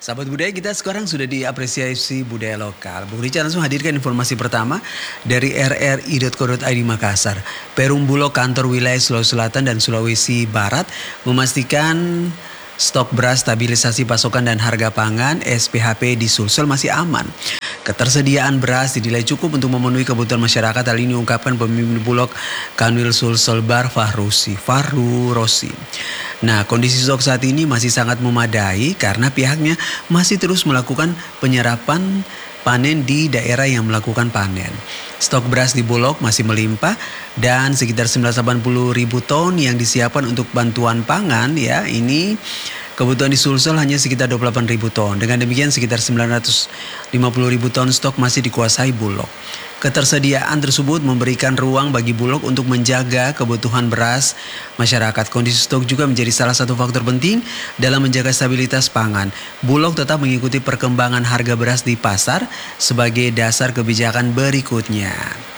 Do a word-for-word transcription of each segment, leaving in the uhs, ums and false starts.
Sahabat budaya, kita sekarang sudah diapresiasi budaya lokal. Bung Richard langsung hadirkan informasi pertama dari r r i titik co titik i d Makassar. Perum Bulog kantor wilayah Sulawesi Selatan dan Sulawesi Barat memastikan stok beras, stabilisasi pasokan dan harga pangan S P H P di Sulsel masih aman. Ketersediaan beras dinilai cukup untuk memenuhi kebutuhan masyarakat. Hal ini diungkapkan pemimpin Bulog Kanwil Sulsel Bar Fahrusi, Fahru Rosi. Nah, kondisi stok saat ini masih sangat memadai karena pihaknya masih terus melakukan penyerapan panen di daerah yang melakukan panen. Stok beras di Bulog masih melimpah dan sekitar sembilan ratus delapan puluh ribu ton yang disiapkan untuk bantuan pangan ya. Ini kebutuhan di Sulsel hanya sekitar dua puluh delapan ribu ton. Dengan demikian sekitar sembilan ratus lima puluh ribu ton stok masih dikuasai Bulog. Ketersediaan tersebut memberikan ruang bagi Bulog untuk menjaga kebutuhan beras masyarakat. Kondisi stok juga menjadi salah satu faktor penting dalam menjaga stabilitas pangan. Bulog tetap mengikuti perkembangan harga beras di pasar sebagai dasar kebijakan berikutnya.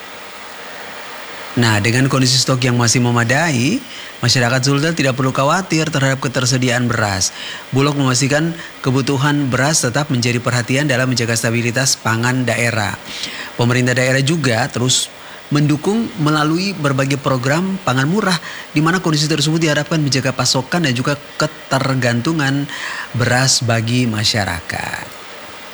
Nah, dengan kondisi stok yang masih memadai, masyarakat Sulsel tidak perlu khawatir terhadap ketersediaan beras. Bulog memastikan kebutuhan beras tetap menjadi perhatian dalam menjaga stabilitas pangan daerah. Pemerintah daerah juga terus mendukung melalui berbagai program pangan murah, di mana kondisi tersebut diharapkan menjaga pasokan dan juga ketergantungan beras bagi masyarakat.